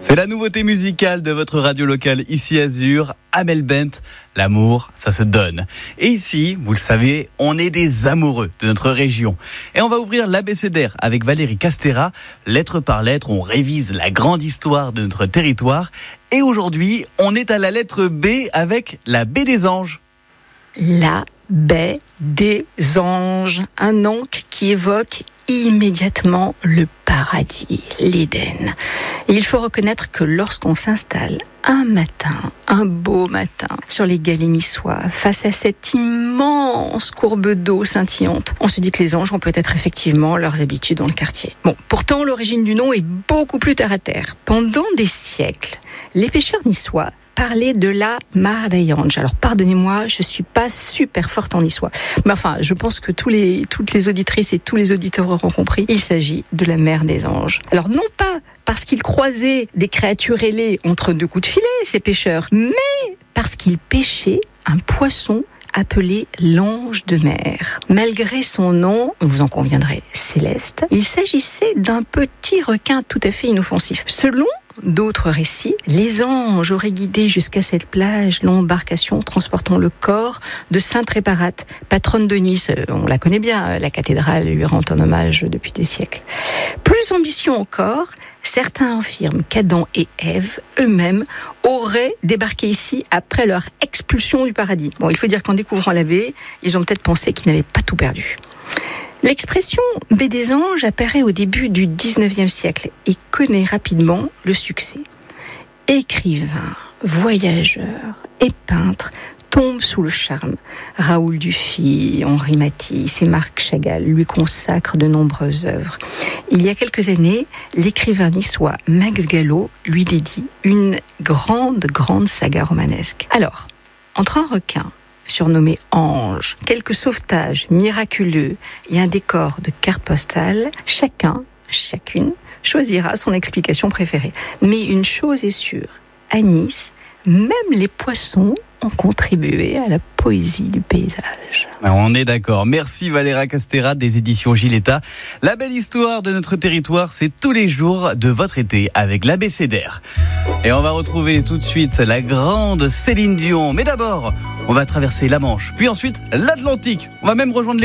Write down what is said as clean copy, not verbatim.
C'est la nouveauté musicale de votre radio locale ici Azur, Amel Bent. L'amour, ça se donne. Et ici, vous le savez, on est des amoureux de notre région. Et on va ouvrir l'abécédaire avec Valérie Castera. Lettre par lettre, on révise la grande histoire de notre territoire. Et aujourd'hui, on est à la lettre B avec la baie des Anges. La baie des Anges, un nom qui évoque immédiatement le paradis, l'Éden. Et il faut reconnaître que lorsqu'on s'installe un matin, un beau matin, sur les galets niçois, face à cette immense courbe d'eau scintillante, on se dit que les anges ont peut-être effectivement leurs habitudes dans le quartier. Bon, pourtant l'origine du nom est beaucoup plus terre à terre. Pendant des siècles, les pêcheurs niçois parlaient de la Mar des Anges. Alors pardonnez-moi, je suis pas super forte en niçois. Mais enfin, je pense que toutes les auditrices et tous les auditeurs auront compris. Il s'agit de la mer des Anges. Alors non pas parce qu'ils croisaient des créatures ailées entre deux coups de filet, ces pêcheurs, mais parce qu'ils pêchaient un poisson appelé l'ange de mer. Malgré son nom, vous en conviendrez, céleste, il s'agissait d'un petit requin tout à fait inoffensif. Selon d'autres récits, les anges auraient guidé jusqu'à cette plage l'embarcation transportant le corps de Sainte Réparate, patronne de Nice. On la connaît bien, la cathédrale lui rend un hommage depuis des siècles. Plus ambitieux encore, certains affirment qu'Adam et Ève, eux-mêmes, auraient débarqué ici après leur expulsion du paradis. Bon, il faut dire qu'en découvrant la baie, ils ont peut-être pensé qu'ils n'avaient pas tout perdu. L'expression « baie des Anges » apparaît au début du 19e siècle et connaît rapidement le succès. Écrivains, voyageurs et peintres tombent sous le charme. Raoul Dufy, Henri Matisse et Marc Chagall lui consacrent de nombreuses œuvres. Il y a quelques années, l'écrivain niçois Max Gallo lui dédie une grande saga romanesque. Alors, entre un requin surnommé Ange, quelques sauvetages miraculeux et un décor de carte postale, chacune choisira son explication préférée. Mais une chose est sûre, à Nice, même les poissons ont contribué à la poésie du paysage. On est d'accord. Merci Valérie Castera des éditions Giletta. La belle histoire de notre territoire, c'est tous les jours de votre été avec l'abécédaire. Et on va retrouver tout de suite la grande Céline Dion. Mais d'abord, on va traverser la Manche, puis ensuite l'Atlantique. On va même rejoindre